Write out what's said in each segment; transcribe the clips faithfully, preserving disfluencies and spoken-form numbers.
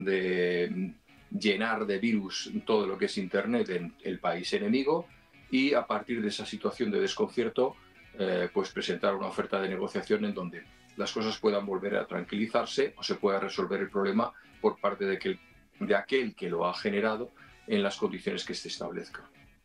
de llenar de virus todo lo que es Internet en el país enemigo y a partir de esa situación de desconcierto eh, pues presentar una oferta de negociación en donde las cosas puedan volver a tranquilizarse o se pueda resolver el problema por parte de, que, de aquel que lo ha generado en las condiciones que se establezcan.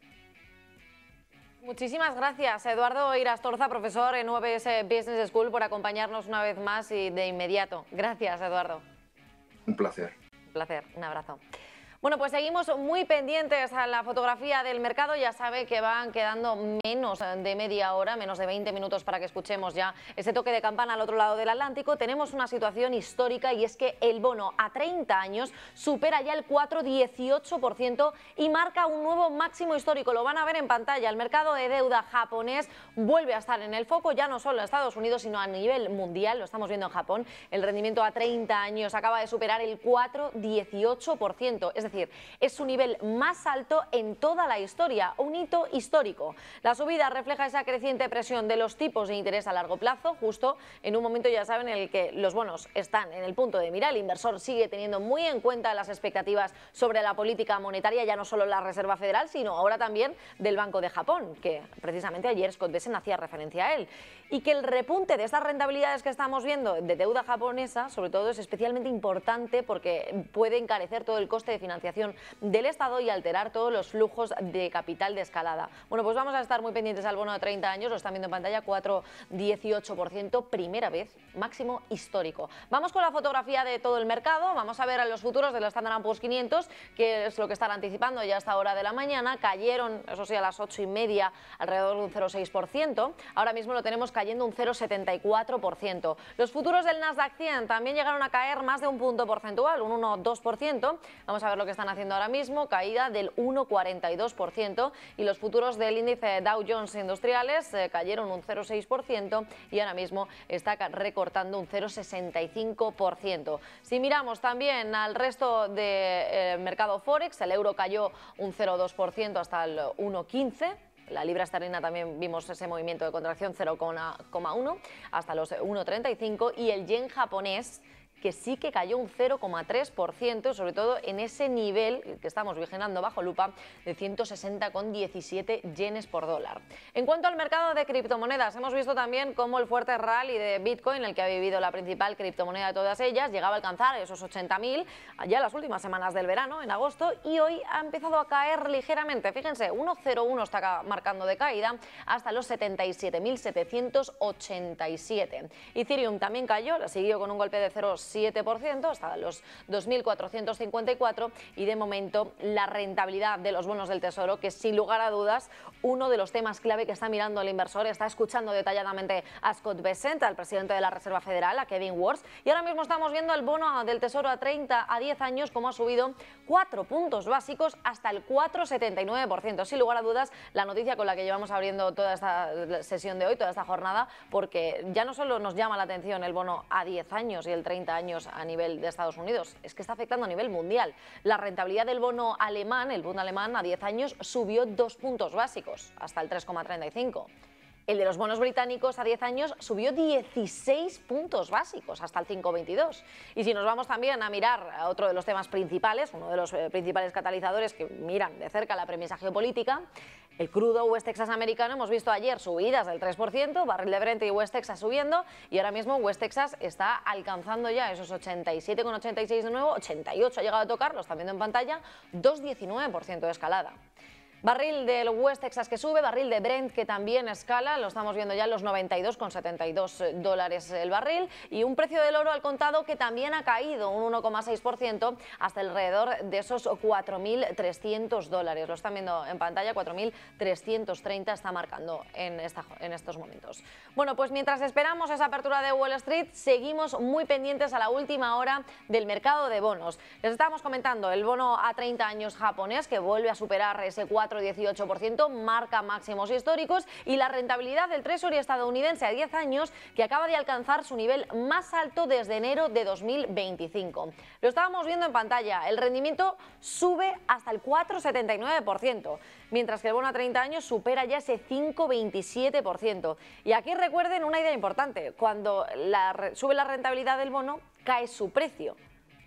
Muchísimas gracias, Eduardo Irastorza, profesor en U B S Business School, por acompañarnos una vez más y de inmediato. Gracias, Eduardo. Un placer. Un placer, un abrazo. Bueno, pues seguimos muy pendientes a la fotografía del mercado. Ya sabe que van quedando menos de media hora, menos de veinte minutos para que escuchemos ya ese toque de campana al otro lado del Atlántico. Tenemos una situación histórica y es que el bono a treinta años supera ya el cuatro coma dieciocho por ciento y marca un nuevo máximo histórico. Lo van a ver en pantalla. El mercado de deuda japonés vuelve a estar en el foco, ya no solo en Estados Unidos, sino a nivel mundial. Lo estamos viendo en Japón. El rendimiento a treinta años acaba de superar el cuatro coma dieciocho por ciento. Es decir, es su nivel más alto en toda la historia, un hito histórico. La subida refleja esa creciente presión de los tipos de interés a largo plazo, justo en un momento, ya saben, en el que los bonos están en el punto de mira. El inversor sigue teniendo muy en cuenta las expectativas sobre la política monetaria, ya no solo la Reserva Federal, sino ahora también del Banco de Japón, que precisamente ayer Scott Bessent hacía referencia a él. Y que el repunte de estas rentabilidades que estamos viendo de deuda japonesa, sobre todo, es especialmente importante porque puede encarecer todo el coste de financiación del Estado y alterar todos los flujos de capital de escalada. Bueno, pues vamos a estar muy pendientes al bono de treinta años, lo están viendo en pantalla, cuatro coma dieciocho por ciento, primera vez, máximo histórico. Vamos con la fotografía de todo el mercado, vamos a ver a los futuros del Standard and Poor's quinientos, que es lo que están anticipando ya a esta hora de la mañana. Cayeron, eso sí, a las ocho y media, alrededor de un cero coma seis por ciento. Ahora mismo lo tenemos cayendo un cero coma setenta y cuatro por ciento. Los futuros del Nasdaq cien también llegaron a caer más de un punto porcentual, un uno coma dos por ciento. Vamos a ver lo que están haciendo ahora mismo, caída del uno coma cuarenta y dos por ciento, y los futuros del índice Dow Jones Industriales eh, cayeron un cero coma seis por ciento y ahora mismo está recortando un cero coma sesenta y cinco por ciento. Si miramos también al resto del eh, mercado Forex, el euro cayó un cero coma dos por ciento hasta el uno coma quince. La libra esterlina también vimos ese movimiento de contracción, cero coma uno hasta los uno coma treinta y cinco, y el yen japonés, que sí que cayó un cero coma tres por ciento, sobre todo en ese nivel que estamos vigilando bajo lupa de ciento sesenta coma diecisiete yenes por dólar. En cuanto al mercado de criptomonedas, hemos visto también cómo el fuerte rally de Bitcoin, el que ha vivido la principal criptomoneda de todas ellas, llegaba a alcanzar esos ochenta mil ya las últimas semanas del verano, en agosto, y hoy ha empezado a caer ligeramente. Fíjense, uno coma cero uno está marcando de caída hasta los setenta y siete mil setecientos ochenta y siete. Ethereum también cayó, la siguió con un golpe de cero coma siete por ciento hasta los dos mil cuatrocientos cincuenta y cuatro, y de momento la rentabilidad de los bonos del Tesoro, que sin lugar a dudas uno de los temas clave que está mirando el inversor. Está escuchando detalladamente a Scott Bessent, al presidente de la Reserva Federal, a Kevin Warsh, y ahora mismo estamos viendo el bono del Tesoro a treinta a diez años como ha subido cuatro puntos básicos hasta el cuatro coma setenta y nueve por ciento. Sin lugar a dudas, la noticia con la que llevamos abriendo toda esta sesión de hoy, toda esta jornada, porque ya no solo nos llama la atención el bono a diez años y el treinta años a nivel de Estados Unidos, es que está afectando a nivel mundial. La rentabilidad del bono alemán, el Bund alemán a diez años, subió dos puntos básicos hasta el tres coma treinta y cinco. El de los bonos británicos a diez años subió dieciséis puntos básicos hasta el cinco coma veintidós. Y si nos vamos también a mirar a otro de los temas principales, uno de los eh, principales catalizadores que miran de cerca la premisa geopolítica, el crudo West Texas americano, hemos visto ayer subidas del tres por ciento, barril de Brent y West Texas subiendo, y ahora mismo West Texas está alcanzando ya esos ochenta y siete coma ochenta y seis de nuevo, ochenta y ocho ha llegado a tocar, lo están viendo en pantalla, dos coma diecinueve por ciento de escalada. Barril del West Texas que sube, barril de Brent que también escala, lo estamos viendo ya en los noventa y dos coma setenta y dos dólares el barril, y un precio del oro al contado que también ha caído un uno coma seis por ciento hasta alrededor de esos cuatro mil trescientos dólares. Lo están viendo en pantalla, cuatro mil trescientos treinta está marcando en, esta, en estos momentos. Bueno, pues mientras esperamos esa apertura de Wall Street, seguimos muy pendientes a la última hora del mercado de bonos. Les estábamos comentando el bono a treinta años japonés, que vuelve a superar ese cuatro coma dieciocho por ciento, marca máximos históricos, y la rentabilidad del Treasury estadounidense a diez años, que acaba de alcanzar su nivel más alto desde enero de dos mil veinticinco. Lo estábamos viendo en pantalla, el rendimiento sube hasta el cuatro coma setenta y nueve por ciento, mientras que el bono a treinta años supera ya ese cinco coma veintisiete por ciento. Y aquí recuerden una idea importante: cuando la, sube la rentabilidad del bono, cae su precio.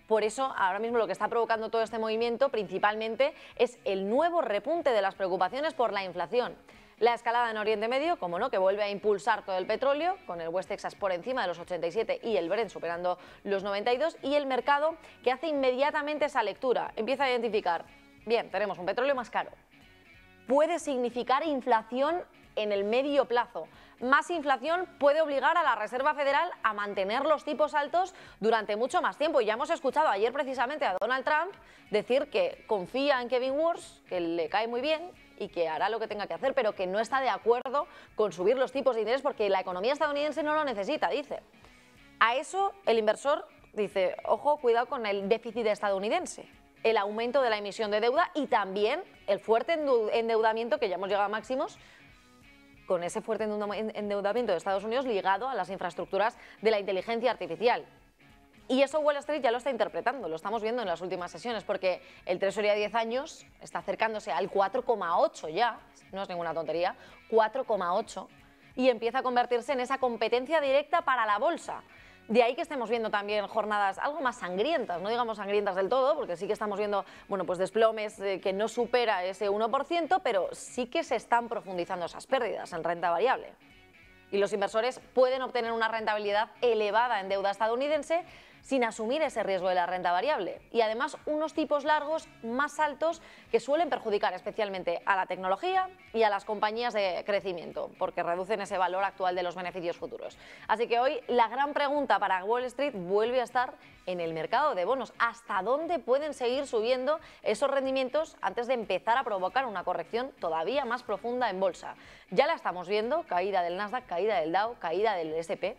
Por eso, ahora mismo lo que está provocando todo este movimiento principalmente es el nuevo repunte de las preocupaciones por la inflación. La escalada en Oriente Medio, como no, que vuelve a impulsar todo el petróleo, con el West Texas por encima de los ochenta y siete y el Brent superando los noventa y dos, y el mercado que hace inmediatamente esa lectura, empieza a identificar, bien, tenemos un petróleo más caro, puede significar inflación en el medio plazo. Más inflación puede obligar a la Reserva Federal a mantener los tipos altos durante mucho más tiempo. Y ya hemos escuchado ayer precisamente a Donald Trump decir que confía en Kevin Warsh, que le cae muy bien y que hará lo que tenga que hacer, pero que no está de acuerdo con subir los tipos de interés porque la economía estadounidense no lo necesita, dice. A eso el inversor dice, ojo, cuidado con el déficit estadounidense, el aumento de la emisión de deuda y también el fuerte endeudamiento, que ya hemos llegado a máximos, con ese fuerte endeudamiento de Estados Unidos ligado a las infraestructuras de la inteligencia artificial. Y eso Wall Street ya lo está interpretando, lo estamos viendo en las últimas sesiones, porque el Treasury a diez años está acercándose al cuatro coma ocho ya, no es ninguna tontería, cuatro coma ocho, y empieza a convertirse en esa competencia directa para la bolsa. De ahí que estemos viendo también jornadas algo más sangrientas, no digamos sangrientas del todo, porque sí que estamos viendo bueno, pues desplomes eh, que no supera ese uno por ciento, pero sí que se están profundizando esas pérdidas en renta variable. Y los inversores pueden obtener una rentabilidad elevada en deuda estadounidense sin asumir ese riesgo de la renta variable. Y además unos tipos largos más altos que suelen perjudicar especialmente a la tecnología y a las compañías de crecimiento, porque reducen ese valor actual de los beneficios futuros. Así que hoy la gran pregunta para Wall Street vuelve a estar en el mercado de bonos. ¿Hasta dónde pueden seguir subiendo esos rendimientos antes de empezar a provocar una corrección todavía más profunda en bolsa? Ya la estamos viendo, caída del Nasdaq, caída del Dow, caída del ese and pe.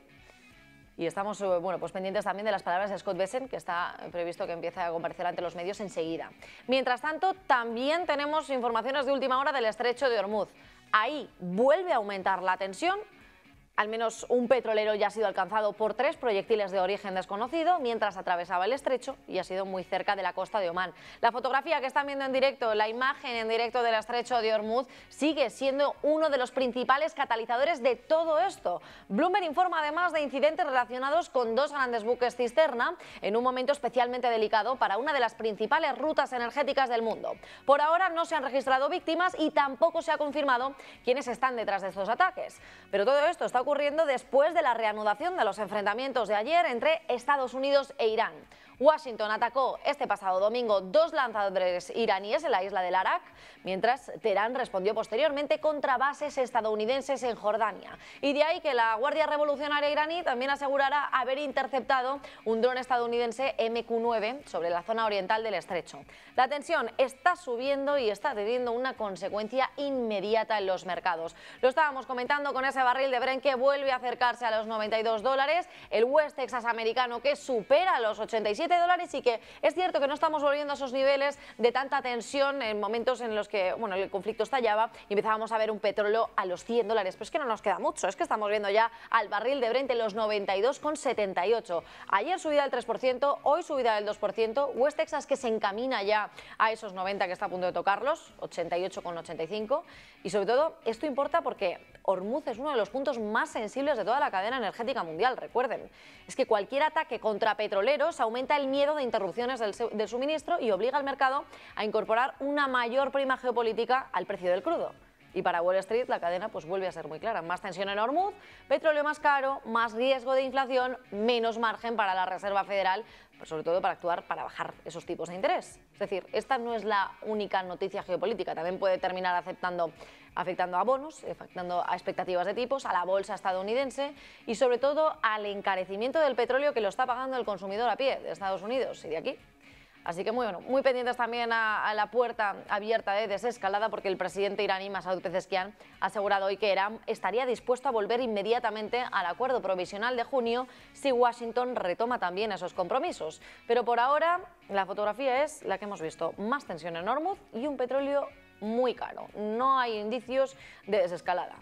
Y estamos bueno, pues pendientes también de las palabras de Scott Bessent, que está previsto que empiece a comparecer ante los medios enseguida. Mientras tanto, también tenemos informaciones de última hora del estrecho de Hormuz. Ahí vuelve a aumentar la tensión. Al menos un petrolero ya ha sido alcanzado por tres proyectiles de origen desconocido mientras atravesaba el estrecho y ha sido muy cerca de la costa de Omán. La fotografía que están viendo en directo, la imagen en directo del estrecho de Hormuz, sigue siendo uno de los principales catalizadores de todo esto. Bloomberg informa además de incidentes relacionados con dos grandes buques cisterna en un momento especialmente delicado para una de las principales rutas energéticas del mundo. Por ahora no se han registrado víctimas y tampoco se ha confirmado quiénes están detrás de estos ataques. Pero todo esto está ocurriendo ocurriendo después de la reanudación de los enfrentamientos de ayer entre Estados Unidos e Irán. Washington atacó este pasado domingo dos lanzadores iraníes en la isla del Arak, mientras Teherán respondió posteriormente contra bases estadounidenses en Jordania. Y de ahí que la Guardia Revolucionaria iraní también asegurara haber interceptado un dron estadounidense eme cu nueve sobre la zona oriental del estrecho. La tensión está subiendo y está teniendo una consecuencia inmediata en los mercados. Lo estábamos comentando con ese barril de Brent que vuelve a acercarse a los noventa y dos dólares, el West Texas americano que supera los ochenta y siete dólares y que es cierto que no estamos volviendo a esos niveles de tanta tensión en momentos en los que bueno, el conflicto estallaba y empezábamos a ver un petróleo a los cien dólares, pero es que no nos queda mucho, es que estamos viendo ya al barril de Brent en los noventa y dos con setenta y ocho. Ayer subida del tres por ciento, hoy subida del dos por ciento, West Texas que se encamina ya a esos noventa que está a punto de tocarlos, ochenta y ocho con ochenta y cinco, y sobre todo esto importa porque Hormuz es uno de los puntos más sensibles de toda la cadena energética mundial, recuerden. Es que cualquier ataque contra petroleros aumenta el miedo de interrupciones del, del suministro y obliga al mercado a incorporar una mayor prima geopolítica al precio del crudo. Y para Wall Street la cadena pues vuelve a ser muy clara. Más tensión en Hormuz, petróleo más caro, más riesgo de inflación, menos margen para la Reserva Federal, pero sobre todo para actuar para bajar esos tipos de interés. Es decir, esta no es la única noticia geopolítica, también puede terminar aceptando, afectando a bonos, afectando a expectativas de tipos, a la bolsa estadounidense y sobre todo al encarecimiento del petróleo que lo está pagando el consumidor a pie de Estados Unidos y de aquí. Así que muy, bueno, muy pendientes también a, a la puerta abierta de desescalada porque el presidente iraní Masoud Pezeshkian ha asegurado hoy que Irán estaría dispuesto a volver inmediatamente al acuerdo provisional de junio si Washington retoma también esos compromisos. Pero por ahora la fotografía es la que hemos visto, más tensión en Hormuz y un petróleo muy caro. No hay indicios de desescalada.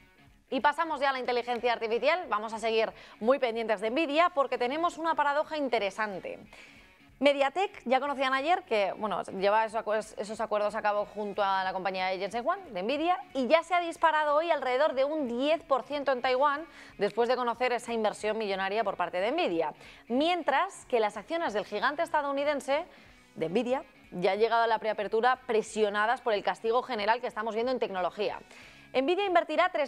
Y pasamos ya a la inteligencia artificial, vamos a seguir muy pendientes de Nvidia porque tenemos una paradoja interesante. Mediatek, ya conocían ayer que bueno, lleva esos acuerdos a cabo junto a la compañía de Jensen Huang, de Nvidia, y ya se ha disparado hoy alrededor de un diez por ciento en Taiwán después de conocer esa inversión millonaria por parte de Nvidia. Mientras que las acciones del gigante estadounidense de Nvidia ya han llegado a la preapertura presionadas por el castigo general que estamos viendo en tecnología. Nvidia invertirá